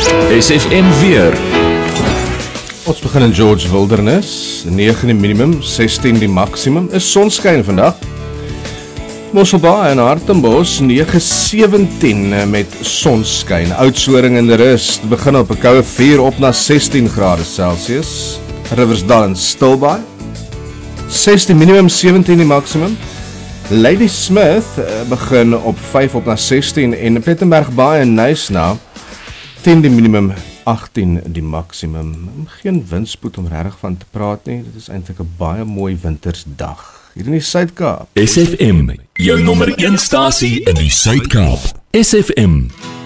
SFM weer. Ons begin in George Wilderness, 9 die minimum, 16 die maximum, is sonskyn vandag. Mosselbaai en Hartenbos, 9-17 met sonskyn. Oudtshoorn en Rust begin op 'n koue 4 op na 16 grade Celsius. Riversdal en Stilbaai, 16 minimum, 17 die maximum. Ladysmith begin op 5 op na 16 en Plettenberg Baai en Nysna, 10 die minimum, 18 die maximum. Geen windspoed om regtig van te praat nie. Dit is eintlik 'n baie mooi wintersdag hier in die Suid-Kaap. SFM, jou nommer 1 stasie in die Suid-Kaap. SFM.